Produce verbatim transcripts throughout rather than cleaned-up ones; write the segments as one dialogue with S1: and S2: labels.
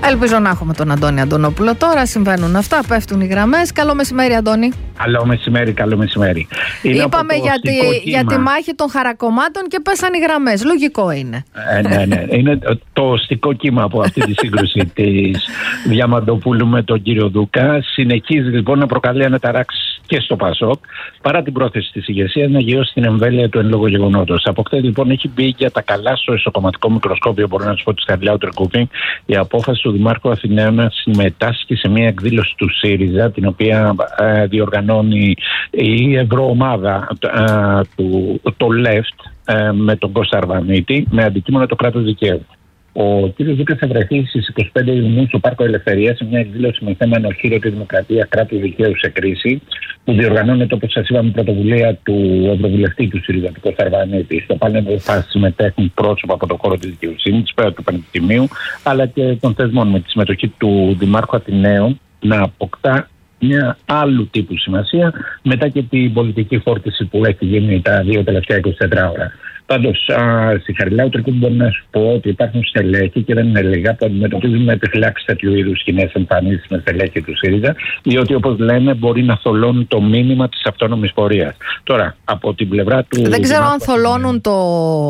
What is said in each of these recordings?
S1: Ελπίζω να έχουμε τον Αντώνη Αντωνόπουλο τώρα. Συμβαίνουν αυτά, πέφτουν οι γραμμές. Καλό μεσημέρι, Αντώνη.
S2: Καλό μεσημέρι, καλό μεσημέρι.
S1: Είναι Είπαμε για τη, για τη μάχη των χαρακομμάτων και πέσαν οι γραμμές. Λογικό είναι.
S2: Ε, ναι, ναι. Είναι το οστικό κύμα από αυτή τη σύγκρουση της Διαμαντοπούλου με τον κύριο Δούκα. Συνεχίζει λοιπόν να προκαλεί αναταράξεις και στο ΠΑΣΟΚ, παρά την πρόθεση της ηγεσίας να γεώσει την εμβέλεια του εν λόγω γεγονότος. Από χτες λοιπόν έχει μπει για τα καλά στο ισοκομματικό μικροσκόπιο, μπορώ να σου πω, της Χαριλάου Τρικούπη, η απόφαση του Δημάρχου Αθηναίων να συμμετάσχει σε μια εκδήλωση του ΣΥΡΙΖΑ, την οποία ε, διοργανώνει η ευρωομάδα ε, του το Left ε, με τον Κώστα Αρβανίτη, με αντικείμενο το κράτος δικαίου. Ο κ. Δούκας θα βρεθεί στις είκοσι πέντε Ιουνίου στο Πάρκο Ελευθερίας σε μια εκδήλωση με θέμα ενοχήρωτη δημοκρατία, κράτους δικαίου σε κρίση, που διοργανώνεται, όπως σας είπαμε, πρωτοβουλία του Ευρωβουλευτή του ΣΥΡΙΖΑ, του Κώστα Αρβανίτη. Στο πάνελ θα συμμετέχουν πρόσωπα από το χώρο της δικαιοσύνης, πέρα του Πανεπιστημίου, αλλά και των θεσμών, με τη συμμετοχή του Δημάρχου Αθηναίων να αποκτά μια άλλου τύπου σημασία μετά και την πολιτική φόρτιση που έχει γίνει τα δύο τελευταία είκοσι τέσσερις ώρα. Πάντως, στη Χαριλάου Τρικούπη μπορώ να σου πω ότι υπάρχουν στελέχη και δεν είναι λίγα που αντιμετωπίζουν με επιφυλάξεις τέτοιου είδους κοινές εμφανίσεις με στελέχη του ΣΥΡΙΖΑ, διότι όπως λένε μπορεί να θολώνουν το μήνυμα της αυτόνομης πορείας. Τώρα, από την πλευρά του.
S1: Δεν ξέρω αν θολώνουν το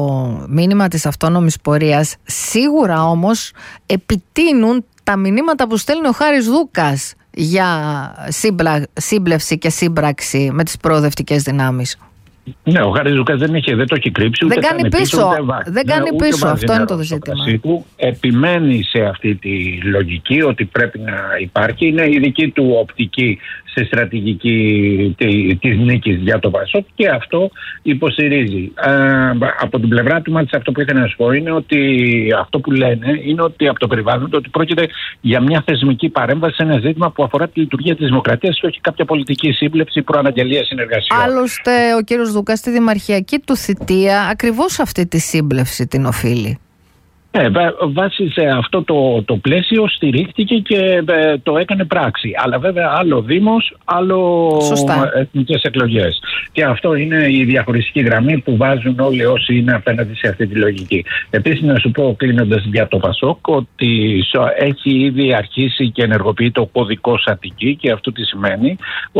S1: μήνυμα της αυτόνομης πορείας. Σίγουρα όμως επιτείνουν τα μηνύματα που στέλνει ο Χάρης Δούκας για σύμπλα, σύμπλευση και σύμπραξη με τις προοδευτικές δυνάμεις.
S2: Ναι, ο Χάρης Δούκας δεν, δεν το έχει κρύψει.
S1: Δεν
S2: ούτε
S1: κάνει πίσω. πίσω ούτε δεν
S2: ναι,
S1: κάνει
S2: ούτε
S1: πίσω. Αυτό είναι το ζήτημα.
S2: Του επιμένει σε αυτή τη λογική ότι πρέπει να υπάρχει. Είναι η δική του οπτική στη στρατηγική της νίκης για το ΠΑΣΟΚ και αυτό υποστηρίζει. Ε, από την πλευρά του, μάλιστα, αυτό που ήθελα να σου πω είναι ότι αυτό που λένε είναι ότι από το περιβάλλον ότι πρόκειται για μια θεσμική παρέμβαση σε ένα ζήτημα που αφορά τη λειτουργία της δημοκρατίας και όχι κάποια πολιτική σύμπλευση ή προαναγγελία συνεργασιών. Άλλωστε,
S1: ο κύριος Δούκας στη δημαρχιακή του θητεία ακριβώς αυτή τη σύμπλευση την οφείλει.
S2: Ε, βάσει σε αυτό το, το πλαίσιο στηρίχτηκε και ε, το έκανε πράξη. Αλλά βέβαια άλλο Δήμος, άλλο εθνικές εκλογές. Και αυτό είναι η διαχωριστική γραμμή που βάζουν όλοι όσοι είναι απέναντι σε αυτή τη λογική. Επίσης να σου πω, κλείνοντας για το ΠΑΣΟΚ, ότι έχει ήδη αρχίσει και ενεργοποιεί το κωδικό Αττική, και αυτό τι σημαίνει?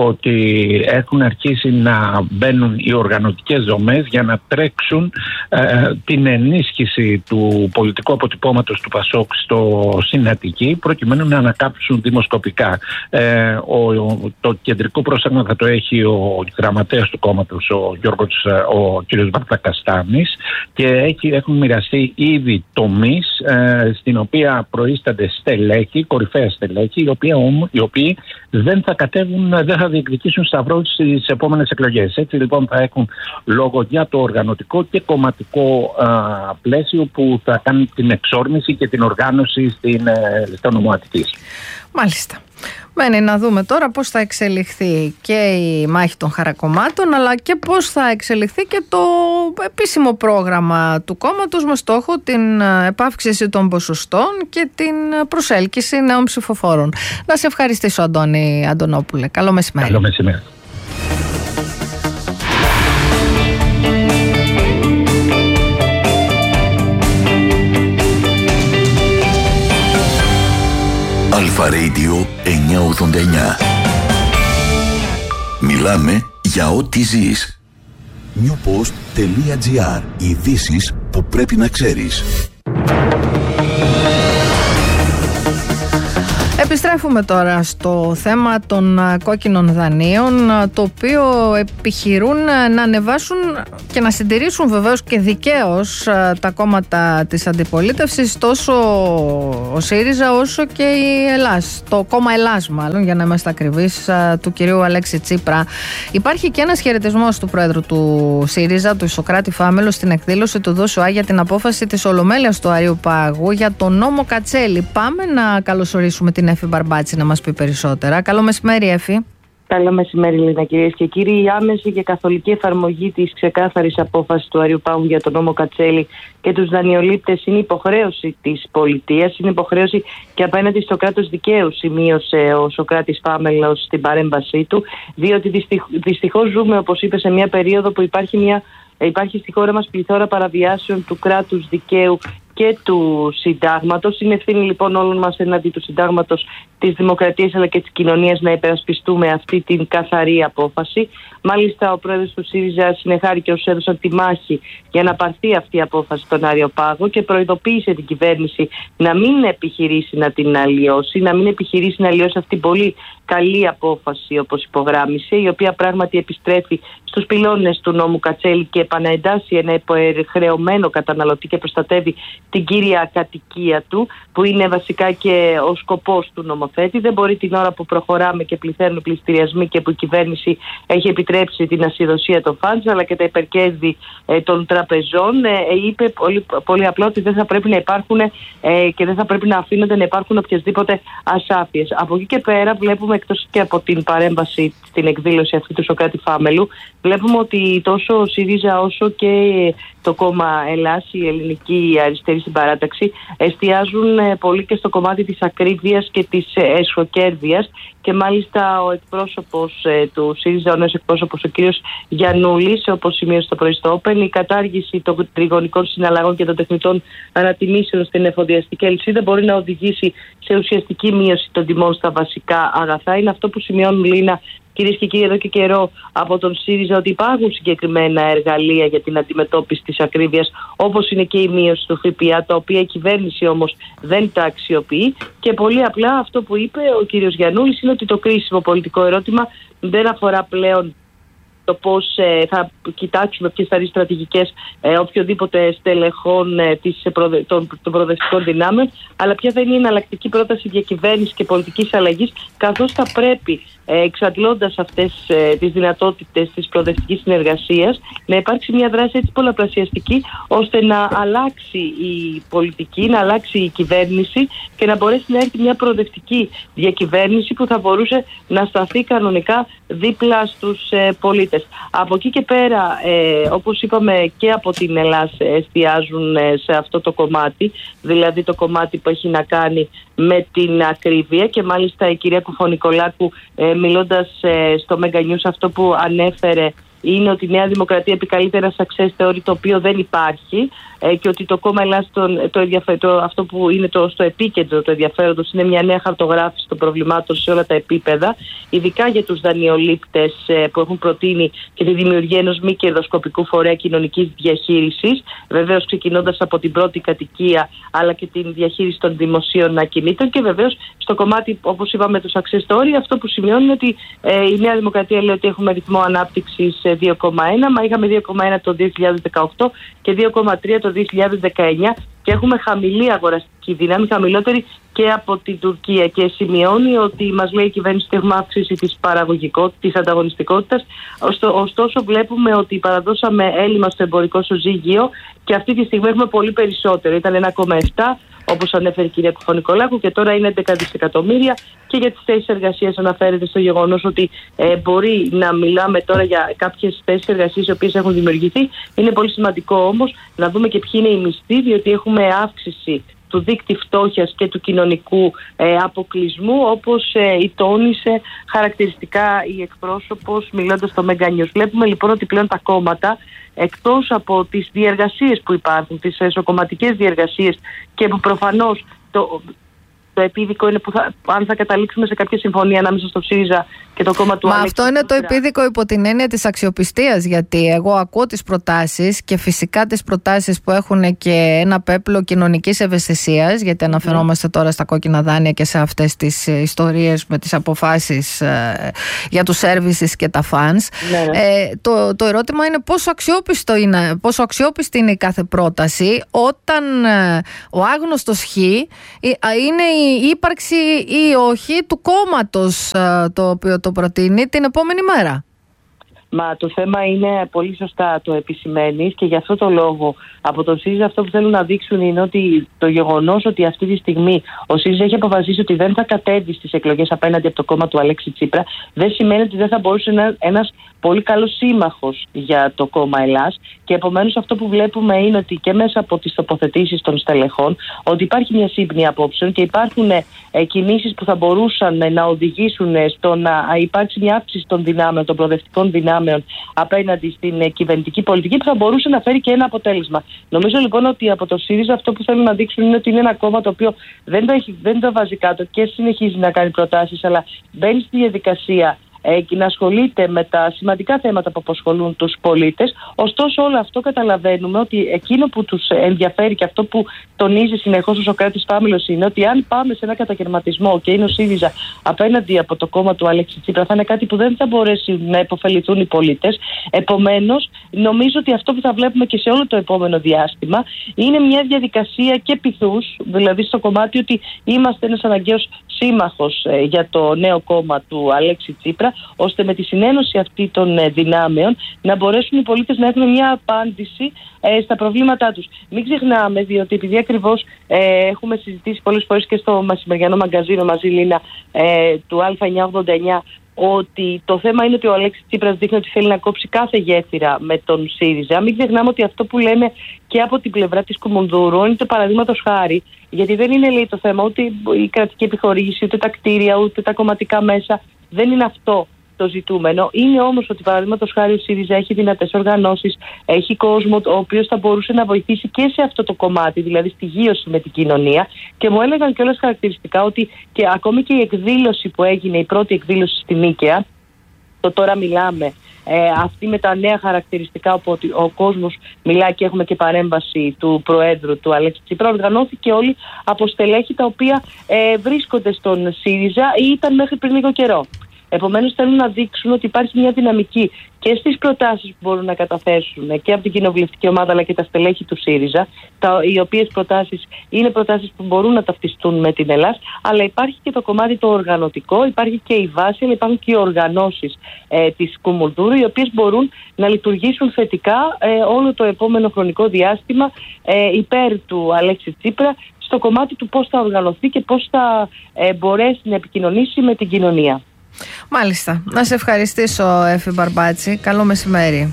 S2: Ότι έχουν αρχίσει να μπαίνουν οι οργανωτικές δομές για να τρέξουν ε, την ενίσχυση του πολιτικού αποτυπώματος του ΠΑΣΟΚ στο Αττική, προκειμένου να ανακάψουν δημοσκοπικά. Ε, ο, ο, το κεντρικό πρόσταγμα θα το έχει ο γραμματέας του κόμματος, ο Γιώργος, ο κ. Βαρτακαστάνης, και έχει, έχουν μοιραστεί ήδη τομείς ε, στην οποία προείστανται στελέχη, κορυφαία στελέχη, οι οποίοι, οι οποίοι δεν θα κατέβουν, δεν θα διεκδικήσουν σταυρό στις επόμενες εκλογές. Έτσι λοιπόν θα έχουν λόγο για το οργανωτικό και κομματικό α, πλαίσιο που θα κάνει την εξόρμηση και την οργάνωση στην, στο νομό Αττικής.
S1: Μάλιστα. Μένει να δούμε τώρα πώς θα εξελιχθεί και η μάχη των χαρακομμάτων, αλλά και πώς θα εξελιχθεί και το επίσημο πρόγραμμα του κόμματος με στόχο την επαύξηση των ποσοστών και την προσέλκυση νέων ψηφοφόρων. Να σε ευχαριστήσω, Αντώνη Αντωνόπουλε. Καλό μεσημέρι.
S2: Καλό μεσημέρι.
S3: Αλφα Radio εννιακόσια ογδόντα εννιά. Μιλάμε για ό,τι ζεις. newpost.gr. Ειδήσεις που πρέπει να ξέρεις.
S1: Επιστρέφουμε τώρα στο θέμα των κόκκινων δανείων, το οποίο επιχειρούν να ανεβάσουν και να συντηρήσουν βεβαίως και δικαίως τα κόμματα της αντιπολίτευσης, τόσο ο ΣΥΡΙΖΑ όσο και η Ελλάς, το κόμμα Ελλάς μάλλον, για να είμαστε ακριβείς, του κυρίου Αλέξη Τσίπρα. Υπάρχει και ένας χαιρετισμός του πρόεδρου του ΣΥΡΙΖΑ, του Σωκράτη Φάμελο, στην εκδήλωση του ΔΟΣΟΑ για την απόφαση της Ολομέλειας του Αριοπάγου για τον νόμο Κατσέλη. Πάμε να καλωσορίσουμε την Εφη Μπαρμπάτση να μας πει περισσότερα. Καλό μεσημέρι, Εφη.
S4: Καλό μεσημέρι, Λίνα, κυρίες και κύριοι. Η άμεση και καθολική εφαρμογή της ξεκάθαρης απόφασης του Αριοπάγου για τον νόμο Κατσέλη και τους δανειολήπτες είναι υποχρέωση της πολιτείας, είναι υποχρέωση και απέναντι στο κράτος δικαίου, σημείωσε ο Σωκράτης Φάμελος στην παρέμβασή του, διότι δυστυχώς ζούμε, όπως είπε, σε μια περίοδο που υπάρχει, μια, υπάρχει στη χώρα μας πληθώρα παραβιάσεων του κράτους δικαίου και του Συντάγματος. Είναι ευθύνη λοιπόν όλων μας εναντί του Συντάγματος, της Δημοκρατίας αλλά και της κοινωνίας να υπερασπιστούμε αυτή την καθαρή απόφαση. Μάλιστα, ο πρόεδρος του ΣΥΡΙΖΑ συνεχάρη και όσους έδωσαν τη μάχη για να πάρθει αυτή η απόφαση στον Αριοπάγο και προειδοποίησε την κυβέρνηση να μην επιχειρήσει να την αλλοιώσει, να μην επιχειρήσει να αλλοιώσει αυτή την πολύ καλή απόφαση, όπως υπογράμμισε, η οποία πράγματι επιστρέφει στους πυλώνες του νόμου Κατσέλη και επαναεντάσσει ένα υποχρεωμένο καταναλωτή και προστατεύει την κύρια κατοικία του, που είναι βασικά και ο σκοπός του νομοθέτη. Δεν μπορεί την ώρα που προχωράμε και πληθαίνουν πληστηριασμοί και που η κυβέρνηση έχει επιτρέψει την ασυδοσία των φαντς αλλά και τα υπερκέρδη ε, των τραπεζών, ε, είπε πολύ, πολύ απλά ότι δεν θα πρέπει να υπάρχουν ε, και δεν θα πρέπει να αφήνονται να υπάρχουν οποιασδήποτε ασάφειες. Από εκεί και πέρα βλέπουμε, εκτός και από την παρέμβαση στην εκδήλωση αυτή του Σωκράτη Φάμελου, βλέπουμε ότι τόσο ο ΣΥΡΙΖΑ όσο και το κόμμα Ελλάς, η ελληνική αριστερή συμπαράταξη, εστιάζουν πολύ και στο κομμάτι της ακρίβειας και της εσχοκέρδειας, και μάλιστα ο εκπρόσωπος του ΣΥΡΙΖΑ, ο νέος εκπρόσωπος, ο κύριος Γιαννούλης, όπως σημείωσε το πρωί στο Open, η κατάργηση των τριγωνικών συναλλαγών και των τεχνητών ανατιμήσεων στην εφοδιαστική αλυσίδα μπορεί να οδηγήσει σε ουσιαστική μείωση των τιμών στα βασικά αγαθά. Είναι αυτό που σημειώνουν, Λίνα, κυρίες και κύριοι, εδώ και καιρό από τον ΣΥΡΙΖΑ, ότι υπάρχουν συγκεκριμένα εργαλεία για την αντιμετώπιση της ακρίβειας, όπως είναι και η μείωση του ΦΠΑ, τα οποία η κυβέρνηση όμως δεν τα αξιοποιεί. Και πολύ απλά αυτό που είπε ο κύριος Γιαννούλης είναι ότι το κρίσιμο πολιτικό ερώτημα δεν αφορά πλέον το πώς ε, θα κοιτάξουμε ποιες θα είναι οι στρατηγικές ε, οποιοδήποτε στελεχών ε, της, προδε, των, των προοδευτικών δυνάμεων, αλλά ποια θα είναι η εναλλακτική πρόταση διακυβέρνησης και πολιτικής αλλαγής, καθώς θα πρέπει, ε, εξαντλώντας αυτές ε, τις δυνατότητες της προοδευτικής συνεργασίας, να υπάρξει μια δράση έτσι πολλαπλασιαστική, ώστε να αλλάξει η πολιτική, να αλλάξει η κυβέρνηση και να μπορέσει να έρθει μια προοδευτική διακυβέρνηση που θα μπορούσε να σταθεί κανονικά δίπλα στους ε, πολίτες. Από εκεί και πέρα, ε, όπως είπαμε, και από την Ελλάδα εστιάζουν ε, σε αυτό το κομμάτι, δηλαδή το κομμάτι που έχει να κάνει με την ακρίβεια, και μάλιστα η κυρία Κουφωνικολάκου, ε, μιλώντας ε, στο Mega News, αυτό που ανέφερε είναι ότι η Νέα Δημοκρατία επικαλείται ένα success story το οποίο δεν υπάρχει, ε, και ότι το κόμμα Ελλάς, το, το, το, αυτό που είναι το, στο επίκεντρο του ενδιαφέροντος, είναι μια νέα χαρτογράφηση των προβλημάτων σε όλα τα επίπεδα, ειδικά για τους δανειολήπτες ε, που έχουν προτείνει και τη δημιουργία ενός μη κερδοσκοπικού φορέα κοινωνικής διαχείρισης, βεβαίως ξεκινώντας από την πρώτη κατοικία αλλά και την διαχείριση των δημοσίων ακινήτων, και βεβαίως στο κομμάτι, όπως είπαμε, του success story, αυτό που σημειώνει είναι ότι ε, η Νέα Δημοκρατία λέει ότι έχουμε ρυθμό ανάπτυξης δύο κόμμα ένα, μα είχαμε δύο κόμμα ένα το δύο χιλιάδες δεκαοκτώ και δύο κόμμα τρία το δύο χιλιάδες δεκαεννιά, και έχουμε χαμηλή αγοραστική δύναμη, χαμηλότερη και από την Τουρκία, και σημειώνει ότι μας λέει η κυβέρνηση ότι έχουμε αύξηση της παραγωγικότητας, της ανταγωνιστικότητας. Ωστόσο βλέπουμε ότι παραδώσαμε έλλειμμα στο εμπορικό ισοζύγιο και αυτή τη στιγμή έχουμε πολύ περισσότερο. Ήταν ένα κόμμα επτά, όπως ανέφερε η κυρία Κουφωνικολάκου, και τώρα είναι έντεκα δισεκατομμύρια. Και για τις θέσεις εργασίας αναφέρεται στο γεγονός ότι ε, μπορεί να μιλάμε τώρα για κάποιες θέσεις εργασίας οι οποίες έχουν δημιουργηθεί. Είναι πολύ σημαντικό όμως να δούμε και ποιοι είναι οι μισθοί, διότι έχουμε αύξηση του δείκτη φτώχειας και του κοινωνικού ε, αποκλεισμού, όπως ε, τόνισε χαρακτηριστικά η εκπρόσωπος μιλώντας στο Mega News. Βλέπουμε λοιπόν ότι πλέον τα κόμματα, εκτός από τις διεργασίες που υπάρχουν, τις εσωκομματικές διεργασίες, και που προφανώς το, το επίδικο είναι που θα, αν θα καταλήξουμε σε κάποια συμφωνία ανάμεσα στο ΣΥΡΙΖΑ και το κόμμα του
S1: Μα
S4: Άλεξη.
S1: Αυτό είναι το επίδικο υπό την έννοια της αξιοπιστίας, γιατί εγώ ακούω τις προτάσεις, και φυσικά τις προτάσεις που έχουν και ένα πέπλο κοινωνικής ευαισθησίας, γιατί αναφερόμαστε mm. τώρα στα κόκκινα δάνεια και σε αυτές τις ιστορίες με τις αποφάσεις ε, για τους services και τα funds. Mm. Ε, το, το ερώτημα είναι πόσο, αξιόπιστο είναι πόσο αξιόπιστη είναι η κάθε πρόταση όταν ε, ο άγνωστος χ είναι η ύπαρξη ή όχι του κόμματος ε, το οποίο το προτείνει την επόμενη μέρα.
S4: Μα το θέμα είναι πολύ σωστά το επισημαίνεις, και γι' αυτό το λόγο από τον ΣΥΡΙΖΑ αυτό που θέλουν να δείξουν είναι ότι το γεγονός ότι αυτή τη στιγμή ο ΣΥΡΙΖΑ έχει αποφασίσει ότι δεν θα κατέβει στις εκλογές απέναντι από το κόμμα του Αλέξη Τσίπρα, δεν σημαίνει ότι δεν θα μπορούσε να είναι ένας πολύ καλός σύμμαχος για το κόμμα Ελλάς, και επομένως αυτό που βλέπουμε είναι ότι και μέσα από τις τοποθετήσεις των στελεχών ότι υπάρχει μια σύμπνοια απόψεων και υπάρχουν ε, κινήσεις που θα μπορούσαν να οδηγήσουν στο να υπάρξει μια αύξηση των δυνάμεων, των προοδευτικών δυνάμεων δυνάμεων απέναντι στην κυβερνητική πολιτική που θα μπορούσε να φέρει και ένα αποτέλεσμα. Νομίζω λοιπόν ότι από το ΣΥΡΙΖΑ αυτό που θέλουν να δείξουν είναι ότι είναι ένα κόμμα το οποίο δεν το, έχει, δεν το βάζει κάτω και συνεχίζει να κάνει προτάσεις, αλλά μπαίνει στη διαδικασία και να ασχολείται με τα σημαντικά θέματα που απασχολούν τους πολίτες. Ωστόσο, όλο αυτό καταλαβαίνουμε ότι εκείνο που τους ενδιαφέρει και αυτό που τονίζει συνεχώς ο Σωκράτης Πάμυλος είναι ότι αν πάμε σε ένα κατακαιρματισμό και είναι ο ΣΥΡΙΖΑ απέναντι από το κόμμα του Αλέξη Τσίπρα, θα είναι κάτι που δεν θα μπορέσει να υποφεληθούν οι πολίτες. Επομένως, νομίζω ότι αυτό που θα βλέπουμε και σε όλο το επόμενο διάστημα είναι μια διαδικασία και πειθούς, δηλαδή στο κομμάτι ότι είμαστε ένας αναγκαίος σύμμαχος ε, για το νέο κόμμα του Αλέξη Τσίπρα, ώστε με τη συνένωση αυτή των ε, δυνάμεων να μπορέσουν οι πολίτες να έχουν μια απάντηση ε, στα προβλήματά τους. Μην ξεχνάμε, διότι επειδή ακριβώς ε, έχουμε συζητήσει πολλές φορές και στο μεσημεριανό μαγκαζίνο μαζί, Λίνα, ε, του Α εννιακόσια ογδόντα εννιά, ότι το θέμα είναι ότι ο Αλέξης Τσίπρας δείχνει ότι θέλει να κόψει κάθε γέφυρα με τον ΣΥΡΙΖΑ. Μην ξεχνάμε ότι αυτό που λέμε και από την πλευρά της Κουμουνδούρου είναι το παραδείγματος χάρη, γιατί δεν είναι, λέει, το θέμα ούτε η κρατική επιχορήγηση, ούτε τα κτίρια, ούτε τα κομματικά μέσα. Δεν είναι αυτό το ζητούμενο. Είναι όμως ότι, παραδείγματος χάρη, ο ΣΥΡΙΖΑ έχει δυνατές οργανώσεις, έχει κόσμο ο οποίος θα μπορούσε να βοηθήσει και σε αυτό το κομμάτι, δηλαδή στη γείωση με την κοινωνία. Και μου έλεγαν κιόλας χαρακτηριστικά ότι και ακόμη και η εκδήλωση που έγινε, η πρώτη εκδήλωση στη Νίκαια, το τώρα μιλάμε, ε, αυτή με τα νέα χαρακτηριστικά, όπου ο κόσμος μιλάει και έχουμε και παρέμβαση του Προέδρου, του Αλέξη Τσίπρα, οργανώθηκε όλοι από στελέχη τα οποία ε, βρίσκονται στον ΣΥΡΙΖΑ ή ήταν μέχρι πριν λίγο καιρό. Επομένως, θέλουν να δείξουν ότι υπάρχει μια δυναμική και στις προτάσεις που μπορούν να καταθέσουν και από την κοινοβουλευτική ομάδα αλλά και τα στελέχη του ΣΥΡΙΖΑ, τα, οι οποίες προτάσεις είναι προτάσεις που μπορούν να ταυτιστούν με την Ελλάδα, αλλά υπάρχει και το κομμάτι το οργανωτικό, υπάρχει και η βάση, αλλά υπάρχουν και οι οργανώσεις ε, της Κουμουνδούρου, οι οποίες μπορούν να λειτουργήσουν θετικά ε, όλο το επόμενο χρονικό διάστημα ε, υπέρ του Αλέξη Τσίπρα, στο κομμάτι του πώς θα οργανωθεί και πώς θα ε, μπορέσει να επικοινωνήσει με την κοινωνία.
S1: Μάλιστα. Να σε ευχαριστήσω, Εφη Μπαρμπάτση. Καλό μεσημέρι.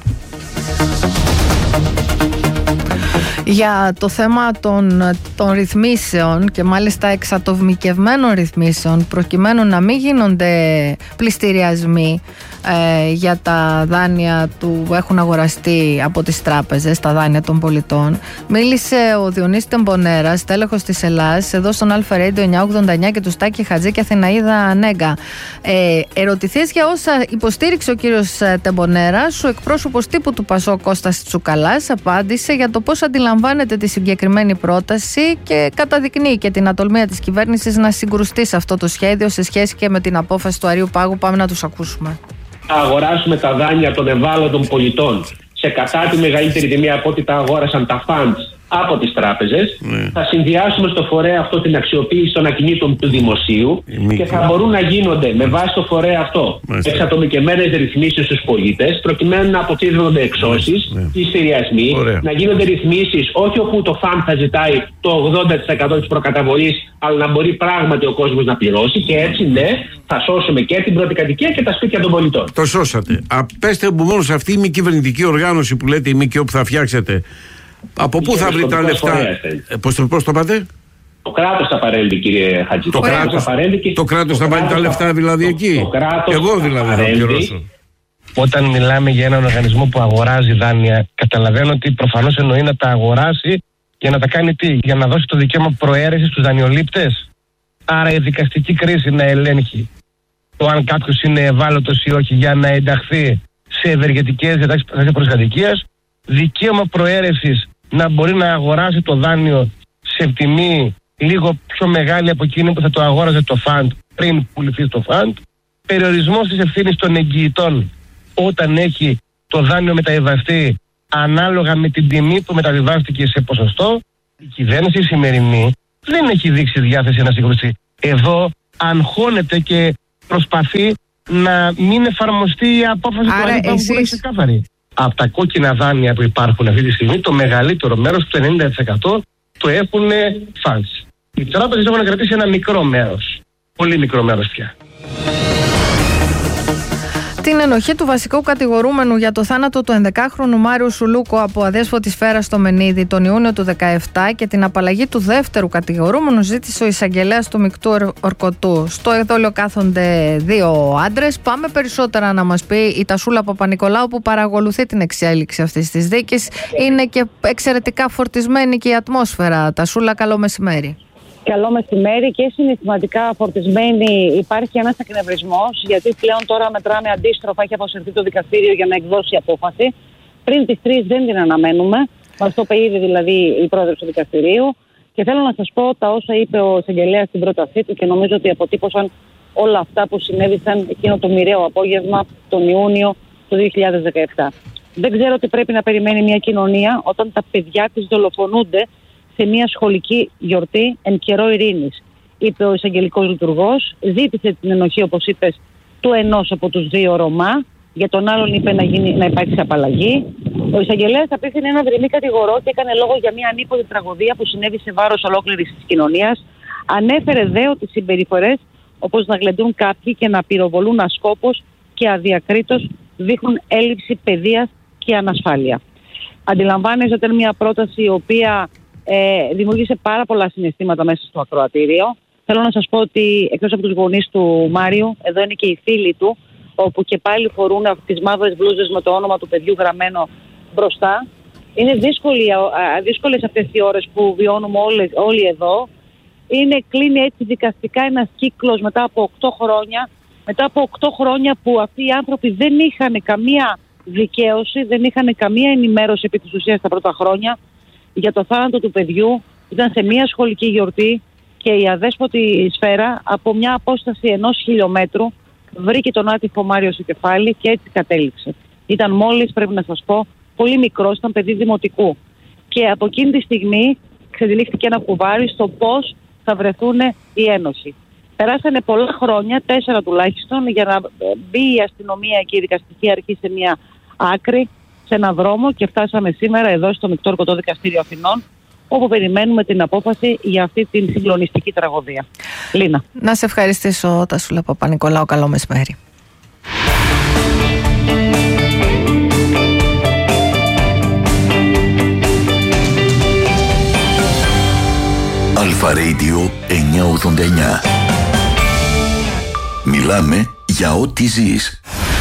S1: Για το θέμα των, των ρυθμίσεων και μάλιστα εξατομικευμένων ρυθμίσεων, προκειμένου να μην γίνονται πληστηριασμοί ε, για τα δάνεια που έχουν αγοραστεί από τις τράπεζες, τα δάνεια των πολιτών, μίλησε ο Διονύσης Τεμπονέρας, τέλεχος της Ελλάς, εδώ στον Αλφα Radio εννιακόσια ογδόντα εννιά και του Στάκη Χατζή και Αθηναίδα Νέγκα. Ε, ερωτηθείς για όσα υποστήριξε ο κύριος Τεμπονέρας, ο εκπρόσωπος τύπου του ΠΑΣΟ Κώστας Τσουκαλάς απάντησε για το πώς αντιλαμβάνεται τη συγκεκριμένη πρόταση και καταδεικνύει και την ατολμία της κυβέρνησης να συγκρουστεί σε αυτό το σχέδιο σε σχέση και με την απόφαση του Αριού Πάγου. Πάμε να τους ακούσουμε.
S5: Θα αγοράσουμε τα δάνεια των ευάλωτων πολιτών σε κατά τη μεγαλύτερη τιμή από ό,τι τα αγόρασαν τα funds από τις τράπεζες. Mm. Θα συνδυάσουμε στο φορέα αυτό την αξιοποίηση των ακινήτων του δημοσίου mm. και θα μπορούν να γίνονται με βάση το φορέα αυτό mm. εξατομικευμένες ρυθμίσεις στους πολίτες, προκειμένου να αποφύγονται εξώσεις, mm. πληστηριασμοί, mm. να γίνονται ρυθμίσεις όχι όπου το φαντ θα ζητάει το ογδόντα τοις εκατό της προκαταβολής, αλλά να μπορεί πράγματι ο κόσμος να πληρώσει, και έτσι ναι, θα σώσουμε και την πρώτη κατοικία και τα σπίτια των πολιτών.
S6: Το σώσατε. Απέστε μου μόνο σε αυτή η μη κυβερνητική οργάνωση που λέτε, η ΜΚΟ που θα φτιάξετε. Από πού θα βρει τα λεφτά, ε, πώς, το, πώς το πάτε?
S5: Το κράτος θα παρέλθει, κύριε Χατζη.
S6: Το, το κράτος θα, και... το κράτος θα βάλει τα λεφτά δηλαδή το, εκεί. Το, το Εγώ δηλαδή θα πληρώσω.
S7: Όταν μιλάμε για έναν οργανισμό που αγοράζει δάνεια, καταλαβαίνω ότι προφανώς εννοεί να τα αγοράσει και να τα κάνει τι? Για να δώσει το δικαίωμα προαίρεσης στους δανειολήπτες. Άρα η δικαστική κρίση να ελέγχει το αν κάποιος είναι ευάλωτος ή όχι, για να ενταχθεί σε ευεργετικές διατάξεις προς κατοικίας. Δικαίωμα προαίρεσης να μπορεί να αγοράσει το δάνειο σε τιμή λίγο πιο μεγάλη από εκείνη που θα το αγόραζε το φαντ πριν πουληθεί στο φαντ. Περιορισμός της ευθύνης των εγγυητών όταν έχει το δάνειο μεταβιβαστεί ανάλογα με την τιμή που μεταβιβάστηκε σε ποσοστό. Η κυβέρνηση σημερινή δεν έχει δείξει διάθεση να συγκρουστεί. Εδώ αγχώνεται και προσπαθεί να μην εφαρμοστεί η απόφαση του Αριού Πάγου που είναι ξεκάθαρη. Από τα κόκκινα δάνεια που υπάρχουν αυτή τη στιγμή, το μεγαλύτερο μέρος, το ενενήντα τοις εκατό, το έχουν funds. Οι τράπεζες έχουν κρατήσει ένα μικρό μέρος. Πολύ μικρό μέρος πια.
S1: Την την ενοχή του βασικού κατηγορούμενου για το θάνατο του ενδεκάχρονου Μάριου Σουλούκο από αδέσποτη σφαίρα στο Μενίδη τον Ιούνιο του δεκαεπτά και την απαλλαγή του δεύτερου κατηγορούμενου ζήτησε ο εισαγγελέας του Μεικτού Ορκωτού. Στο εδόλιο κάθονται δύο άντρες. Πάμε περισσότερα να μας πει η Τασούλα Παπα-Νικολάου που παρακολουθεί την εξέλιξη αυτής της δίκης. Είναι και εξαιρετικά φορτισμένη και η ατμόσφαιρα. Τασούλα, καλό μεσημέρι.
S8: Καλό μεσημέρι και συναισθηματικά φορτισμένη. Υπάρχει ένας εκνευρισμός, γιατί πλέον τώρα μετράμε αντίστροφα. Έχει αποσυρθεί το δικαστήριο για να εκδώσει απόφαση. Πριν τις τρεις δεν την αναμένουμε. Μας το είπε ήδη δηλαδή η πρόεδρος του δικαστηρίου. Και θέλω να σας πω τα όσα είπε ο εισαγγελέας στην πρότασή του και νομίζω ότι αποτύπωσαν όλα αυτά που συνέβησαν εκείνο το μοιραίο απόγευμα τον Ιούνιο του δύο χιλιάδες δεκαεπτά. Δεν ξέρω τι πρέπει να περιμένει μια κοινωνία όταν τα παιδιά της δολοφονούνται σε μια σχολική γιορτή εν καιρό ειρήνης, είπε ο εισαγγελικός λειτουργός. Ζήτησε την ενοχή, όπως είπες, του ενός από τους δύο Ρωμά. Για τον άλλον είπε να, γίνει, να υπάρξει απαλλαγή. Ο εισαγγελέας απίθυνε ένα δρυμή κατηγορό και έκανε λόγο για μια ανίποτη τραγωδία που συνέβη σε βάρος ολόκληρης της κοινωνίας. Ανέφερε δε ότι συμπεριφορές όπως να γλεντούν κάποιοι και να πυροβολούν ασκόπως και αδιακρίτως δείχνουν έλλειψη παιδείας και ανασφάλεια. Αντιλαμβάνεσαι ότι είναι μια πρόταση η οποία ε, δημιούργησε πάρα πολλά συναισθήματα μέσα στο ακροατήριο. Θέλω να σας πω ότι εκτός από τους γονείς του Μάριου, εδώ είναι και οι φίλοι του, όπου και πάλι φορούν τις μαύρες μπλούζες με το όνομα του παιδιού γραμμένο μπροστά. Είναι δύσκολοι, δύσκολες αυτές οι ώρες που βιώνουμε όλες, όλοι εδώ. Είναι, κλείνει έτσι δικαστικά ένας κύκλος μετά από οκτώ χρόνια. Μετά από οκτώ χρόνια που αυτοί οι άνθρωποι δεν είχαν καμία δικαίωση, δεν είχαν καμία ενημέρωση επί της ουσίας τα πρώτα χρόνια για το θάνατο του παιδιού. Ήταν σε μια σχολική γιορτή και η αδέσποτη σφαίρα από μια απόσταση ενός χιλιόμετρου βρήκε τον άτυχο Μάριο στο κεφάλι και έτσι κατέληξε. Ήταν μόλις, πρέπει να σας πω, πολύ μικρός, ήταν παιδί δημοτικού. Και από εκείνη τη στιγμή ξεδιλήφθηκε ένα κουβάρι στο πώς θα βρεθούν οι ένοχοι. Περάσανε πολλά χρόνια, τέσσερα τουλάχιστον, για να μπει η αστυνομία και η δικαστική αρχή σε μια άκρη, σε ένα δρόμο και φτάσαμε σήμερα εδώ στο Μεικτό Ορκωτό Δικαστήριο Αθηνών, όπου περιμένουμε την απόφαση για αυτή την συγκλονιστική τραγωδία. Λίνα.
S1: Να σε ευχαριστήσω, Τασούλα Παπα-Νικολάου. Καλό μεσημέρι.
S3: Αλφα Radio εννιακόσια ογδόντα εννιά. Μιλάμε για ό,τι ζεις.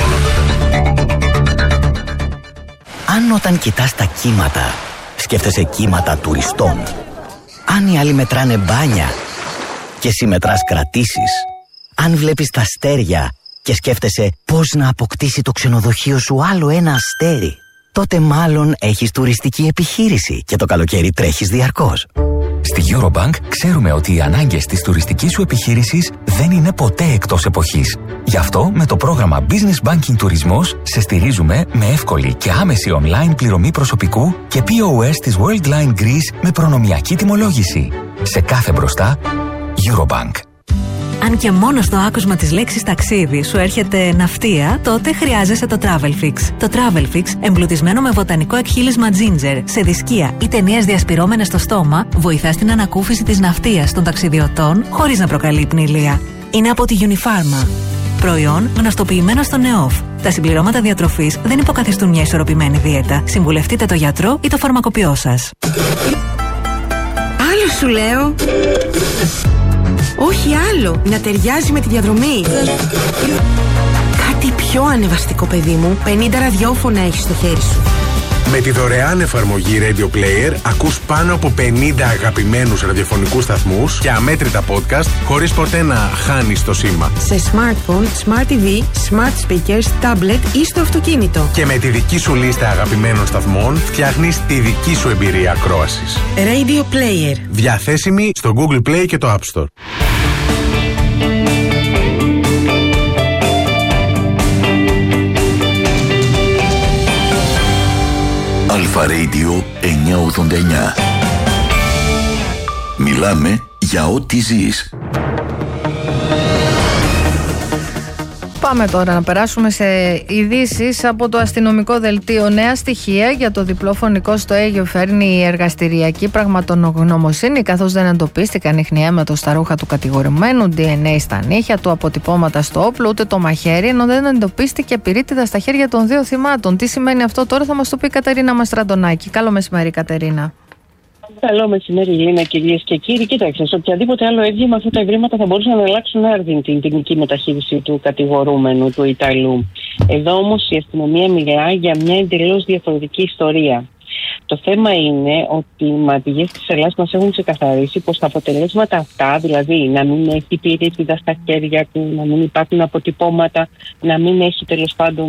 S9: Αν όταν κοιτάς τα κύματα σκέφτεσαι κύματα τουριστών, αν οι άλλοι μετράνε μπάνια και εσύ μετράς κρατήσεις, αν βλέπεις τα αστέρια και σκέφτεσαι πώς να αποκτήσει το ξενοδοχείο σου άλλο ένα αστέρι, τότε μάλλον έχεις τουριστική επιχείρηση και το καλοκαίρι τρέχεις διαρκώς.
S10: Στη Eurobank ξέρουμε ότι οι ανάγκες της τουριστικής σου επιχείρησης δεν είναι ποτέ εκτός εποχής. Γι' αυτό με το πρόγραμμα Business Banking Τουρισμός σε στηρίζουμε με εύκολη και άμεση online πληρωμή προσωπικού και πι ο ες της Worldline Greece με προνομιακή τιμολόγηση. Σε κάθε μπροστά, Eurobank.
S11: Αν και μόνο στο άκουσμα της λέξης ταξίδι σου έρχεται ναυτία, τότε χρειάζεσαι το Travelfix. Το Travelfix, εμπλουτισμένο με βοτανικό εκχύλισμα ginger, σε δισκία ή ταινίες διασπυρώμενες στο στόμα, βοηθά στην ανακούφιση της ναυτίας των ταξιδιωτών χωρίς να προκαλεί πνηλία. Είναι από τη Unifarma. Προϊόν γνωστοποιημένο στο ΝΕΟΦ. Τα συμπληρώματα διατροφής δεν υποκαθιστούν μια ισορροπημένη δίαιτα. Συμβουλευτείτε το γιατρό ή το φαρμακοποιό σας.
S12: Άλλο σου λέω. Όχι άλλο, να ταιριάζει με τη διαδρομή. Κάτι πιο ανεβαστικό, παιδί μου. πενήντα ραδιόφωνα έχεις στο χέρι σου.
S13: Με τη δωρεάν εφαρμογή Radio Player ακούς πάνω από πενήντα αγαπημένους ραδιοφωνικούς σταθμούς και αμέτρητα podcast χωρίς ποτέ να χάνεις το σήμα.
S12: Σε smartphone, smart τι βι, smart speakers, tablet ή στο αυτοκίνητο.
S13: Και με τη δική σου λίστα αγαπημένων σταθμών φτιάχνεις τη δική σου εμπειρία ακρόασης.
S12: Radio Player.
S13: Διαθέσιμη στο Google Play και το App Store.
S3: Αλφα Radio εννιακόσια ογδόντα εννιά. Μιλάμε για ό,τι ζεις.
S1: Πάμε τώρα να περάσουμε σε ειδήσεις από το αστυνομικό δελτίο. Νέα στοιχεία για το διπλό φωνικό στο Αίγιο φέρνει η εργαστηριακή πραγματογνωμοσύνη, καθώς δεν εντοπίστηκαν ιχνή αίματος στα ρούχα του κατηγορουμένου, ντι εν έι στα νύχια του, αποτυπώματα στο όπλο, ούτε το μαχαίρι, ενώ δεν εντοπίστηκε πυρίτιδα στα χέρια των δύο θυμάτων. Τι σημαίνει αυτό τώρα, θα μας το πει η Κατερίνα Μαστραντονάκη. Καλό μεσημέρι, Κατερίνα.
S14: Καλό μεσημέρι, Λίνα, κυρίες και κύριοι. Κοίταξε, σε οποιαδήποτε άλλο έγκλημα αυτά τα ευρήματα θα μπορούσαν να αλλάξουν άρδιν την τεχνική μεταχείριση του κατηγορούμενου, του Ιταλού. Εδώ όμως η αστυνομία μιλάει για μια εντελώς διαφορετική ιστορία. Το θέμα είναι ότι οι μαθητές της Ελλάδας μας έχουν ξεκαθαρίσει πως τα αποτελέσματα αυτά, δηλαδή να μην έχει πυρίτιδα στα χέρια του, να μην υπάρχουν αποτυπώματα, να μην έχει τέλος πάντων,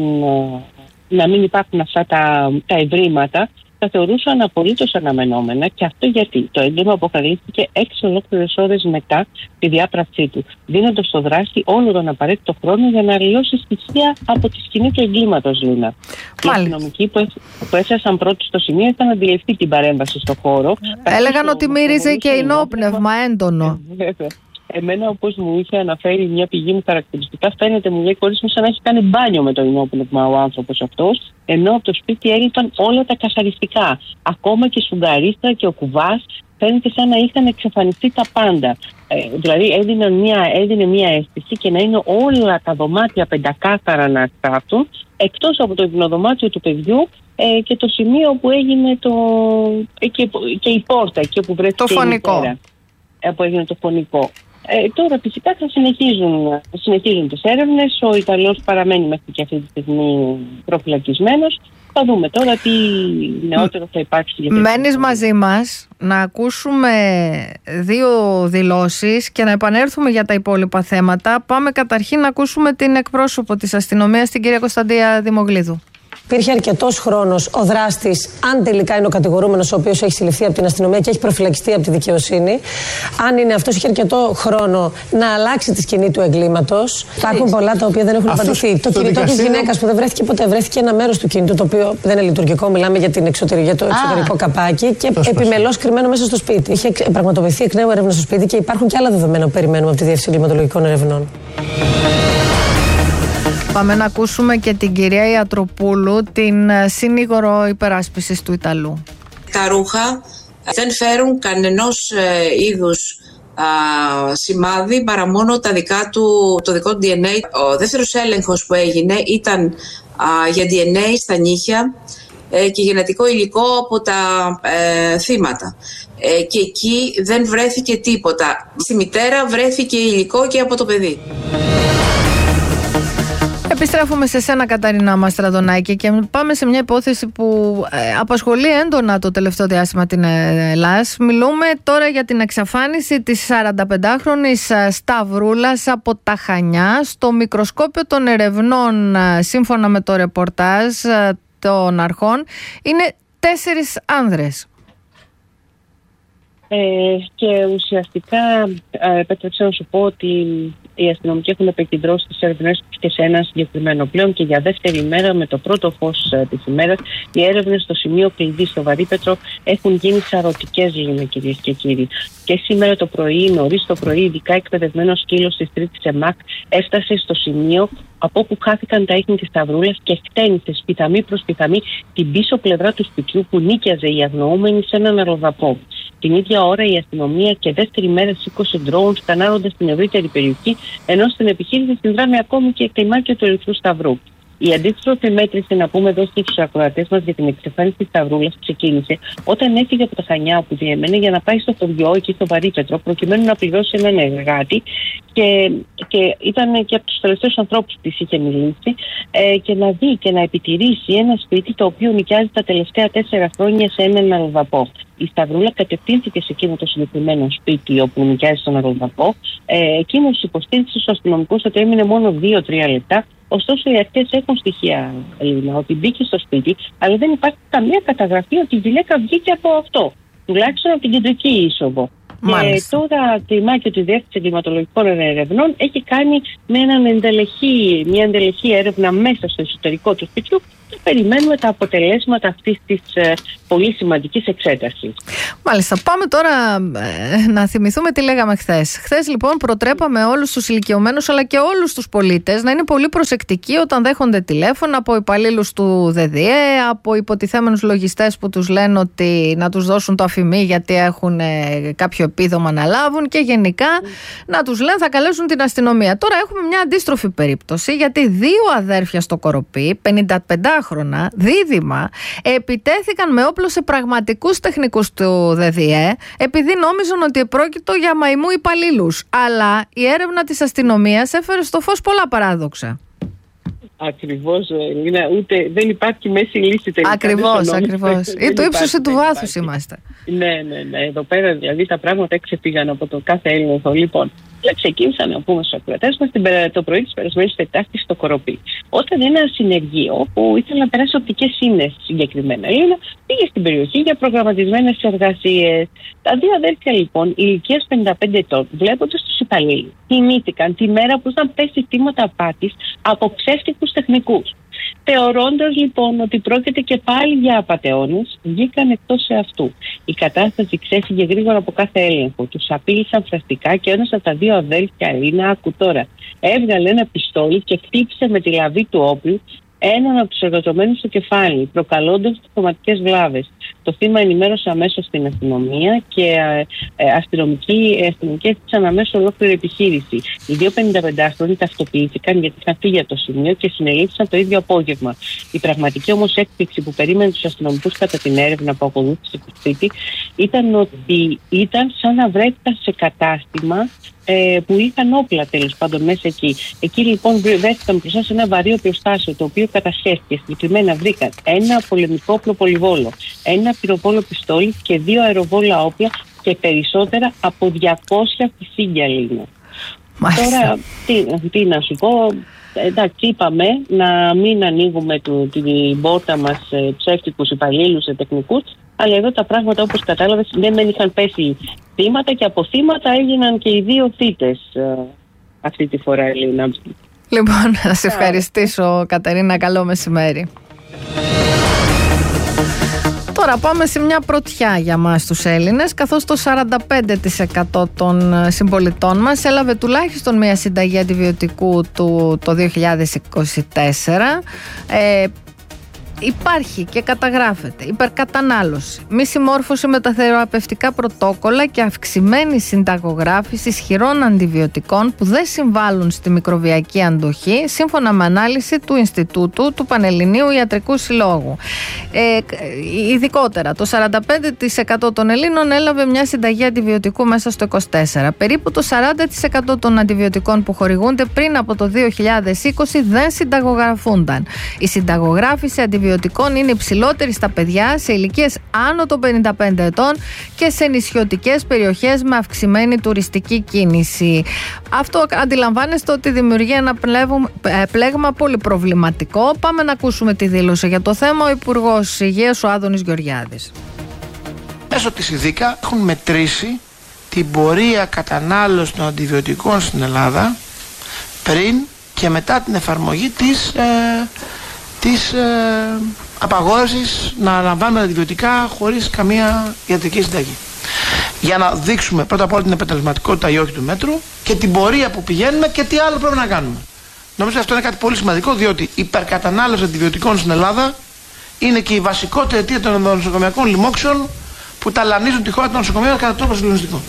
S14: να μην υπάρχουν αυτά τα, τα ευρήματα, θα θεωρούσαν απολύτως αναμενόμενα, και αυτό γιατί το έγκλημα αποκαλύφθηκε έξι ολόκληρες ώρες μετά τη διάπραξή του, δίνοντας στο δράστη όλο τον απαραίτητο χρόνο για να αλλοιώσει στοιχεία από τη σκηνή του εγκλήματος, Λίνα. Οι αστυνομικοί που, που έφτασαν πρώτοι στο σημείο ήταν αντιληφθεί την παρέμβαση στο χώρο.
S1: Έλεγαν ότι μύριζε και ενόπνευμα έντονο.
S14: Εμένα, όπως μου είχε αναφέρει μια πηγή μου χαρακτηριστικά, φαίνεται, μου λέει, κορίτσι μου, σαν να έχει κάνει μπάνιο με το ενόπνευμα ο άνθρωπος αυτός, ενώ από το σπίτι έλειπαν όλα τα καθαριστικά. Ακόμα και η σουγκαρίστρα και ο κουβάς φαίνεται σαν να είχαν εξαφανιστεί τα πάντα. Ε, δηλαδή έδινε μια, έδινε μια αίσθηση και να είναι όλα τα δωμάτια πεντακάθαρα να στάθουν, εκτός από το υπνοδωμάτιο του παιδιού ε, και το σημείο που έγινε το, ε, και, και η πόρτα, εκεί όπου βρέθηκε
S1: το φωνικό.
S14: η μητέρα, ε, που έγινε το φωνικό. Ε, τώρα φυσικά θα συνεχίζουν, συνεχίζουν τις έρευνες. Ο Ιταλός παραμένει μέχρι και αυτή τη στιγμή προφυλακισμένος. Θα δούμε τώρα τι νεότερο θα υπάρξει.
S1: Μένεις μαζί μας να ακούσουμε δύο δηλώσεις και να επανέλθουμε για τα υπόλοιπα θέματα. Πάμε καταρχήν να ακούσουμε την εκπρόσωπο της αστυνομίας, την κυρία Κωνσταντία Δημογλίδου.
S15: Υπήρχε αρκετός χρόνος ο δράστης, αν τελικά είναι ο κατηγορούμενος ο οποίος έχει συλληφθεί από την αστυνομία και έχει προφυλακιστεί από τη δικαιοσύνη, αν είναι αυτός, είχε αρκετό χρόνο να αλλάξει τη σκηνή του εγκλήματος. Υπάρχουν πολλά τα οποία δεν έχουν απαντηθεί. Το κινητό της γυναίκας που δεν βρέθηκε ποτέ, βρέθηκε ένα μέρος του κινητού το οποίο δεν είναι λειτουργικό. Μιλάμε για, την εξωτερική, για το εξωτερικό ah. καπάκι και επιμελώς κρυμμένο μέσα στο σπίτι. Είχε πραγματοποιηθεί εκ νέου έρευνα στο σπίτι και υπάρχουν και άλλα δεδομένα που περιμένουμε από τη Διεύθυνση Εγκληματολογικών Ερευνών.
S1: Πάμε να ακούσουμε και την κυρία Ιατροπούλου, την συνήγορο υπεράσπισης του Ιταλού.
S16: Τα ρούχα δεν φέρουν κανενός ε, είδους α, σημάδι παρά μόνο τα δικά του, το δικό του ντι εν έι. Ο δεύτερος έλεγχος που έγινε ήταν α, για ντι εν έι στα νύχια ε, και γενετικό υλικό από τα ε, θύματα. Ε, και εκεί δεν βρέθηκε τίποτα. Στη μητέρα βρέθηκε υλικό και από το παιδί.
S1: Επιστρέφουμε σε σένα, Καταρίνα Μαστραντονάκη, και πάμε σε μια υπόθεση που ε, απασχολεί έντονα το τελευταίο διάστημα την Ελλάδα. Μιλούμε τώρα για την εξαφάνιση της σαρανταπεντάχρονης Σταυρούλας από τα Χανιά. Στο μικροσκόπιο των ερευνών, σύμφωνα με το ρεπορτάζ των αρχών, είναι τέσσερις άνδρες.
S14: Ε, και ουσιαστικά ε, επέτρεψε να σου πω ότι οι αστυνομικοί έχουν επικεντρώσει τις ερευνές και σε ένα συγκεκριμένο πλέον, και για δεύτερη μέρα, με το πρώτο φως ε, της ημέρας, οι έρευνες στο σημείο κλειδί στο Βαρύπετρο έχουν γίνει σαρωτικές, λέμε, κυρίες και κύριοι. Και σήμερα το πρωί, νωρίς το πρωί, ειδικά εκπαιδευμένο σκύλος της τρίτης ΕΜΑΚ έφτασε στο σημείο από όπου χάθηκαν τα ίχνη της Σταυρούλας και χτένισε σπιθαμή προς σπιθαμή την πίσω πλευρά του σπιτιού που νίκιαζε η αγνοούμενη σε έναν αλλοδαπό. Την ίδια ώρα η αστυνομία και δεύτερη μέρα σήκωσε ντρόουν σκανάροντας την ευρύτερη περιοχή, ενώ στην επιχείρηση συνδράμει ακόμη και κλιμάκιο του Ερυθρού Σταυρού. Η αντίστροφη μέτρηση, να πούμε εδώ στους ακροατές μας, για την εξαφάνιση της Σταυρούλας ξεκίνησε όταν έφυγε από τα Χανιά όπου διέμενε για να πάει στο χωριό εκεί στο Βαρύπετρο, προκειμένου να πληρώσει έναν εργάτη, και, και ήταν και από τους τελευταίους ανθρώπους που της είχε μιλήσει, ε, και να δει και να επιτηρήσει ένα σπίτι το οποίο νοικιάζει τα τελευταία τέσσερα χρόνια σε έναν αλλοδαπό. Η Σταυρούλα κατευθύνθηκε σε εκείνο το συγκεκριμένο σπίτι όπου νοικιάζει στον αλλοδαπό. Ε, εκείνος υποστήριξε στους αστυνομικούς ότι έμεινε μόνο δύο τρία λεπτά. Ωστόσο, οι αρχές έχουν στοιχεία, Ελίνα, ότι μπήκε στο σπίτι, αλλά δεν υπάρχει καμία καταγραφή ότι η γυναίκα βγήκε από αυτό. Τουλάχιστον από την κεντρική είσοδο.
S1: Μάλιστα.
S14: Και τώρα το ημάκιο τη Διεύθυνση Εγκληματολογικών Ερευνών έχει κάνει με έναν εντελεχή, μια εντελεχή έρευνα μέσα στο εσωτερικό του σπιτιού και περιμένουμε τα αποτελέσματα αυτής της ε, πολύ σημαντικής εξέτασης.
S1: Μάλιστα, πάμε τώρα ε, να θυμηθούμε τι λέγαμε χθες. Χθες λοιπόν προτρέπαμε όλους τους ηλικιωμένους αλλά και όλους τους πολίτες να είναι πολύ προσεκτικοί όταν δέχονται τηλέφωνα από υπαλλήλους του ΔΔΕ, από υποτιθέμενους λογιστές που τους λένε ότι να τους δώσουν το αφημί γιατί έχουν ε, κάποιο επίδομα να λάβουν και γενικά mm. να τους λένε θα καλέσουν την αστυνομία. Τώρα έχουμε μια αντίστροφη περίπτωση γιατί δύο αδέρφια στο Κοροπή, πενηνταπεντάχρονα, δίδυμα, επιτέθηκαν με όπλο σε πραγματικούς τεχνικούς του ΔΔΕ επειδή νόμιζαν ότι επρόκειτο για μαϊμού υπαλλήλους. Αλλά η έρευνα της αστυνομίας έφερε στο φως πολλά παράδοξα.
S14: Ακριβώς, Ελίνα, ούτε δεν υπάρχει μέση λύση τελικά.
S1: Ακριβώς, ακριβώς. Ή του ύψους ή του βάθους είμαστε.
S14: Ναι, ναι, ναι. Εδώ πέρα δηλαδή τα πράγματα έξεφυγαν από το κάθε έλεγχο. Λοιπόν, ξεκίνησαν να πούμε στους ακροατές μας το πρωί της περασμένης Τετάρτης στο Κοροπή. Όταν ένα συνεργείο που ήθελε να περάσει οπτικές ίνες συγκεκριμένα, Ελίνα, πήγε στην περιοχή για προγραμματισμένες εργασίες. Τα δύο αδέρφια λοιπόν, ηλικίας πενήντα πέντε ετών, βλέποντας τους υπαλλήλους, θυμήθηκαν τη μέρα που είχαν πέσει θύματα απάτης από ψεύτικους τεχνικούς. Θεωρώντας λοιπόν ότι πρόκειται και πάλι για απατεώνες, βγήκαν εκτός εαυτού. Η κατάσταση ξέφυγε γρήγορα από κάθε έλεγχο. Τους απείλησαν φραστικά και ένας από τα δύο αδέλφια, Ελίνα, άκου τώρα, έβγαλε ένα πιστόλι και χτύπησε με τη λαβή του όπλου έναν από τους εργαζομένους στο κεφάλι, προκαλώντας τρομακτικές βλάβες. Το θύμα ενημέρωσε αμέσως την αστυνομία και ε, ε, αστυνομικοί έστειλαν αμέσως ολόκληρη επιχείρηση. Οι δύο πενηνταπεντάχρονοι ταυτοποιήθηκαν γιατί είχαν φύγει από το σημείο και συνελήφθησαν το ίδιο απόγευμα. Η πραγματική όμως έκπληξη που περίμενε τους αστυνομικούς κατά την έρευνα που ακολούθησε το σπίτι ήταν ότι ήταν σαν να βρέθηκαν σε κατάστημα ε, που είχαν όπλα τέλος πάντων μέσα εκεί. Εκεί λοιπόν βρέθηκαν μπροστά σε ένα βαρύ οπλοστάσιο το οποίο κατασχέθηκε. Συγκεκριμένα βρήκαν ένα πολεμικό όπλο πολυβόλο, ένα πυροβόλο πιστόλι και δύο αεροβόλα όπλα και περισσότερα από διακόσια φυσίγγια λίγα. Τώρα τι, τι να σου πω, εντάξει, είπαμε να μην ανοίγουμε του, την πόρτα μας σε ψεύτικους υπαλλήλους, σε τεχνικούς, αλλά εδώ τα πράγματα όπως κατάλαβες δεν μεν είχαν πέσει θύματα και από θύματα έγιναν και οι δύο θύτες αυτή τη φορά, Ελίνα.
S1: Λοιπόν, να σε ευχαριστήσω, Κατερίνα, καλό μεσημέρι. Τώρα πάμε σε μια πρωτιά για μας τους Έλληνες, καθώς το σαράντα πέντε τοις εκατό των συμπολιτών μας έλαβε τουλάχιστον μια συνταγή αντιβιωτικού του το δύο χιλιάδες είκοσι τέσσερα. Ε, Υπάρχει και καταγράφεται υπερκατανάλωση, μη συμμόρφωση με τα θεραπευτικά πρωτόκολλα και αυξημένη συνταγογράφηση ισχυρών αντιβιωτικών που δεν συμβάλλουν στη μικροβιακή αντοχή, σύμφωνα με ανάλυση του Ινστιτούτου του Πανελληνίου Ιατρικού Συλλόγου. Ε, ειδικότερα, το σαράντα πέντε τοις εκατό των Ελλήνων έλαβε μια συνταγή αντιβιωτικού μέσα στο είκοσι τέσσερα. Περίπου το σαράντα τοις εκατό των αντιβιωτικών που χορηγούνται πριν από το δύο χιλιάδες είκοσι δεν συνταγογραφούνταν. Η συνταγογράφηση αντιβιωτικών είναι υψηλότερη στα παιδιά σε ηλικίες άνω των πενήντα πέντε ετών και σε νησιωτικές περιοχές με αυξημένη τουριστική κίνηση. Αυτό αντιλαμβάνεστε ότι δημιουργεί ένα πλέγμα πολύ προβληματικό. Πάμε να ακούσουμε τη δήλωση για το θέμα ο Υπουργός Υγείας, ο Άδωνης Γεωργιάδης.
S17: Μέσω της ΙΔΙΚΑ έχουν μετρήσει την πορεία κατανάλωσης των αντιβιωτικών στην Ελλάδα πριν και μετά την εφαρμογή της ε, της ε, απαγόρευσης να λαμβάνουμε αντιβιωτικά χωρίς καμία ιατρική συνταγή. Για να δείξουμε πρώτα απ' όλα την αποτελεσματικότητα ή όχι του μέτρου και την πορεία που πηγαίνουμε και τι άλλο πρέπει να κάνουμε. Νομίζω αυτό είναι κάτι πολύ σημαντικό, διότι η υπερκατανάλωση αντιβιωτικών στην Ελλάδα είναι και η βασικότερη αιτία των νοσοκομιακών λοιμόξεων που ταλανίζουν τη χώρα των νοσοκομείων κατά τρόπο συγκλονιστικό.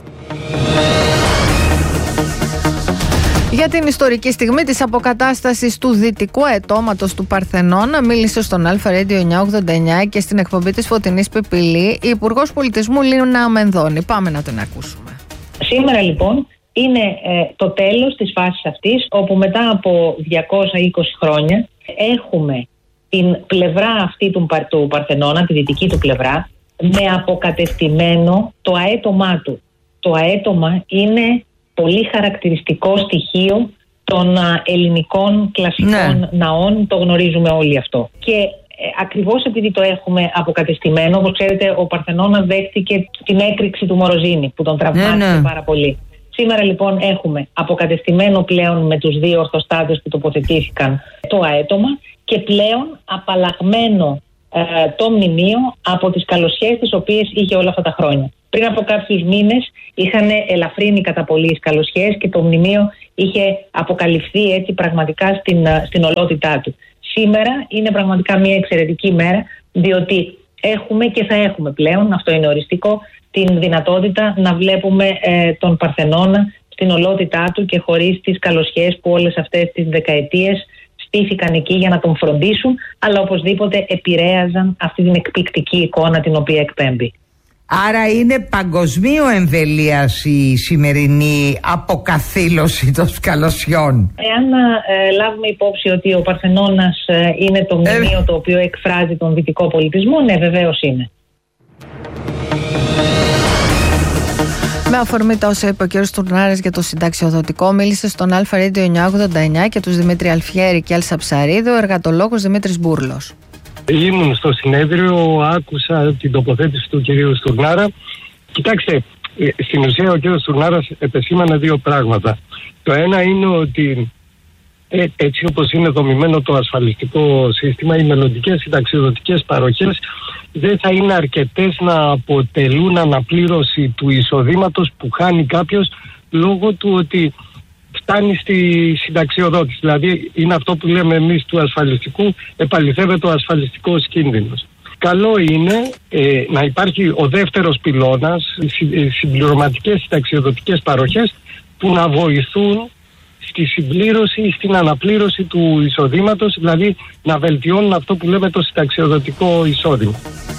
S1: Για την ιστορική στιγμή της αποκατάστασης του δυτικού αετώματος του Παρθενώνα μίλησε στον Αλφα Radio εννιακόσια ογδόντα εννιά και στην εκπομπή της Φωτεινής Πιπηλή η Υπουργός Πολιτισμού Λίνα Μενδώνη. Πάμε να τον ακούσουμε.
S18: Σήμερα λοιπόν είναι ε, το τέλος της φάσης αυτής, όπου μετά από διακόσια είκοσι χρόνια έχουμε την πλευρά αυτή του, του Παρθενώνα, τη δυτική του πλευρά, με αποκατεστημένο το αέτωμά του. Το αέτωμα είναι πολύ χαρακτηριστικό στοιχείο των α, ελληνικών κλασικών ναι. ναών, το γνωρίζουμε όλοι αυτό. Και ε, ακριβώς επειδή το έχουμε αποκατεστημένο, όπως ξέρετε, ο Παρθενώνας δέχτηκε την έκρηξη του Μοροζίνη που τον τραυμάτισε ναι, ναι. πάρα πολύ. Σήμερα λοιπόν έχουμε αποκατεστημένο πλέον με τους δύο ορθοστάτες που τοποθετήθηκαν το αέτωμα και πλέον απαλλαγμένο ε, το μνημείο από τις καλοσχέσεις τις οποίες είχε όλα αυτά τα χρόνια. Πριν από κάποιους μήνες είχαν ελαφρύνει κατά πολύ τις καλοσχέσεις και το μνημείο είχε αποκαλυφθεί έτσι πραγματικά στην, στην ολότητά του. Σήμερα είναι πραγματικά μια εξαιρετική μέρα, διότι έχουμε και θα έχουμε πλέον, αυτό είναι οριστικό, την δυνατότητα να βλέπουμε ε, τον Παρθενώνα στην ολότητά του και χωρίς τις καλοσχέσεις που όλες αυτές τις δεκαετίες στήθηκαν εκεί για να τον φροντίσουν, αλλά οπωσδήποτε επηρέαζαν αυτή την εκπληκτική εικόνα την οποία εκπέμπει.
S19: Άρα είναι παγκοσμίου εμβελίας η σημερινή αποκαθήλωση των καλοσιών.
S18: Εάν ε, λάβουμε υπόψη ότι ο Παρθενώνας ε, είναι το μνημείο ε... το οποίο εκφράζει τον δυτικό πολιτισμό, ναι, βεβαίως είναι.
S1: Με αφορμή τα όσα είπε ο κ. Στουρνάρας για το συνταξιοδοτικό, μίλησε στον Αλφα Radio εννιακόσια ογδόντα εννιά και τους Δημήτρη Αλφιέρη και Έλσα Ψαρίδη ο εργατολόγος Δημήτρης Μπούρλος.
S20: Ήμουν στο συνέδριο, άκουσα την τοποθέτηση του κυρίου Στουρνάρα. Κοιτάξτε, στην ουσία ο κύριος Στουρνάρας επεσήμανε δύο πράγματα. Το ένα είναι ότι ε, έτσι όπως είναι δομημένο το ασφαλιστικό σύστημα, οι μελλοντικές συνταξιοδοτικές παροχές δεν θα είναι αρκετές να αποτελούν αναπλήρωση του εισοδήματος που χάνει κάποιος λόγω του ότι φτάνει στη συνταξιοδότηση. Δηλαδή είναι αυτό που λέμε εμείς του ασφαλιστικού, επαληθεύεται ο ασφαλιστικός κίνδυνος. Καλό είναι ε, να υπάρχει ο δεύτερος πυλώνας, οι συμπληρωματικές συνταξιοδοτικές παροχές που να βοηθούν στη συμπλήρωση ή στην αναπλήρωση του εισοδήματος, δηλαδή να βελτιώνουν αυτό που λέμε το συνταξιοδοτικό εισόδημα.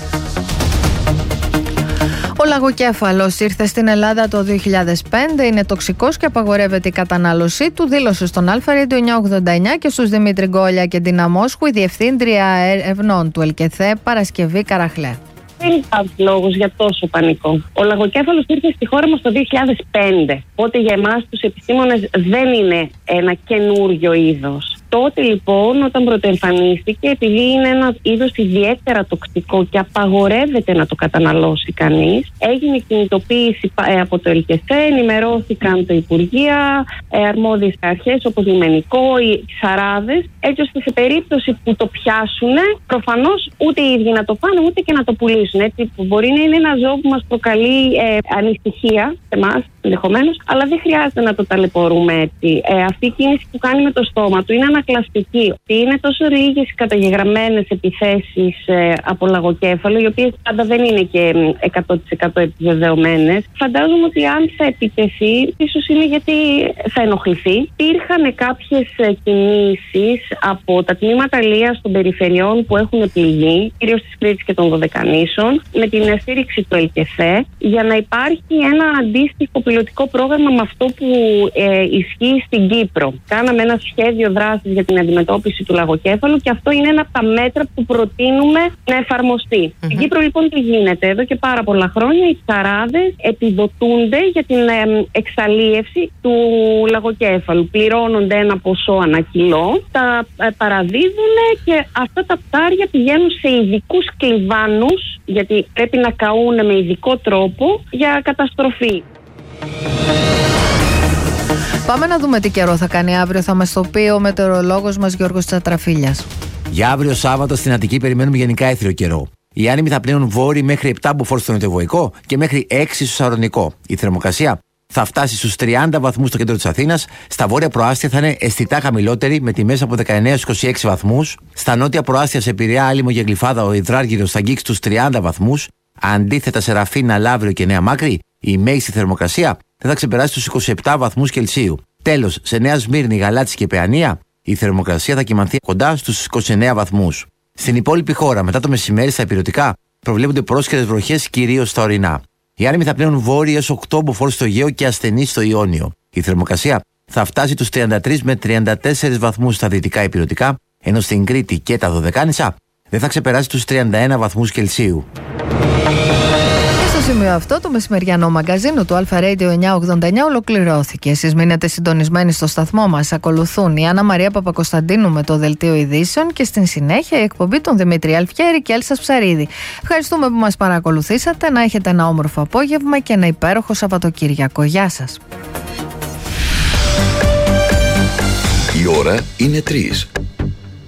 S1: Ο λαγοκέφαλος ήρθε στην Ελλάδα το δύο χιλιάδες πέντε, είναι τοξικός και απαγορεύεται η κατανάλωσή του, δήλωσε στον Αλφα Radio εννιακόσια ογδόντα εννιά και στους Δημήτρη Γκόλια και Ντίνα Μόσχου η Διευθύντρια Ερευνών του ΕΛΚΕΘΕ Παρασκευή Καραχλέ.
S14: Δεν υπάρχει λόγος για τόσο πανικό. Ο λαγοκέφαλος ήρθε στη χώρα μας το δύο χιλιάδες πέντε. Οπότε για εμάς τους επιστήμονες δεν είναι ένα καινούριο είδος. Τότε λοιπόν όταν πρωτοεμφανίστηκε, επειδή είναι ένα είδος ιδιαίτερα τοξικό και απαγορεύεται να το καταναλώσει κανείς, έγινε κινητοποίηση από το ΕΛΚΕΘΕ, ενημερώθηκαν τα Υπουργεία, αρμόδιες αρχές όπως λιμενικό, οι σαράδες, έτσι ώστε σε περίπτωση που το πιάσουν, προφανώς ούτε οι ίδιοι να το φάνε ούτε και να το πουλήσουν. Έτσι, μπορεί να είναι ένα ζώο που μας προκαλεί ε, ανησυχία σε εμάς ενδεχομένως, αλλά δεν χρειάζεται να το ταλαιπωρούμε έτσι. Ε, αυτή η κίνηση που κάνει με το στόμα του είναι ανακλαστική. Είναι τόσο λίγες καταγεγραμμένες επιθέσεις ε, από λαγοκέφαλο, οι οποίες πάντα δεν είναι και εκατό τοις εκατό επιβεβαιωμένες. Φαντάζομαι ότι αν θα επιτεθεί, ίσως είναι γιατί θα ενοχληθεί. Υπήρχαν κάποιες κινήσεις από τα τμήματα Λίας των περιφερειών που έχουν πληγεί, κυρίως της Κρήτης και των Δωδεκανήσων, με την στήριξη του ΕΛΚΕΘΕ, για να υπάρχει ένα αντίστοιχο πιλωτικό πρόγραμμα με αυτό που ε, ισχύει στην Κύπρο. Κάναμε ένα σχέδιο δράσης για την αντιμετώπιση του λαγοκέφαλου και αυτό είναι ένα από τα μέτρα που προτείνουμε να εφαρμοστεί. Mm-hmm. Στην Κύπρο λοιπόν τι γίνεται? Εδώ και πάρα πολλά χρόνια οι ψαράδες επιδοτούνται για την ε, εξαλίευση του λαγοκέφαλου. Πληρώνονται ένα ποσό ανά κιλό, τα ε, παραδίδουν και αυτά τα ψάρια πηγαίνουν σε ειδικούς κλιβάνους, γιατί πρέπει να καούν με ειδικό τρόπο για καταστροφή.
S1: Πάμε να δούμε τι καιρό θα κάνει αύριο. Θα μας το πει ο μετεωρολόγος μας Γιώργος Τσατραφίλιας.
S21: Για αύριο Σάββατο στην Αττική περιμένουμε γενικά έθριο καιρό. Οι άνεμοι θα πλέουν βόρειοι μέχρι επτά μποφόρ στο νοτιοβοϊκό και μέχρι έξι στο σαρονικό. Η θερμοκρασία θα φτάσει στους τριάντα βαθμούς στο κέντρο της Αθήνας. Στα βόρεια προάστια θα είναι αισθητά χαμηλότερη με τιμές από δεκαεννέα στους είκοσι έξι βαθμούς. Στα νότια προάστια σε Πειραιά, Άλυμο και Γλυφάδα ο υδράργυρος θα αγγίξει τους τριάντα βαθμούς. Αντίθετα σε Ραφίνα, Λαύριο και Νέα Μάκρη, η μέγιστη θερμοκρασία δεν θα ξεπεράσει τους είκοσι επτά βαθμούς Κελσίου. Τέλος, σε Νέα Σμύρνη, Γαλάτσι και Παιανία, η θερμοκρασία θα κυμανθεί κοντά στους είκοσι εννέα βαθμούς. Στην υπόλοιπη χώρα, μετά το μεσημέρι στα ηπειρωτικά, προβλέπονται πρόσχερες βροχές κυρίως στα ορεινά. Οι άνεμοι θα πλέουν βόρειοι έως οκτώ μποφόρ στο Αιγαίο και ασθενείς στο Ιόνιο. Η θερμοκρασία θα φτάσει τους τριάντα τρεις με τριάντα τέσσερις βαθμούς στα δυτικά ηπειρωτικά, ενώ στην Κρήτη και τα Δωδεκάνησα δεν θα ξεπεράσει τους τριάντα ένα βαθμούς Κελσίου.
S1: Στο σημείο αυτό το μεσημεριανό μαγκαζίνο του Αλφα Radio εννιακόσια ογδόντα εννιά ολοκληρώθηκε. Εσείς μείνετε συντονισμένοι στο σταθμό μας. Ακολουθούν η Άννα Μαρία Παπακοσταντίνου με το Δελτίο Ειδήσεων και στην συνέχεια η εκπομπή των Δημήτρη Αλφιέρη και Έλσας Ψαρίδη. Ευχαριστούμε που μας παρακολουθήσατε. Να έχετε ένα όμορφο απόγευμα και ένα υπέροχο Σαββατοκύριακο. Γεια σας.
S3: Η ώρα είναι τρεις.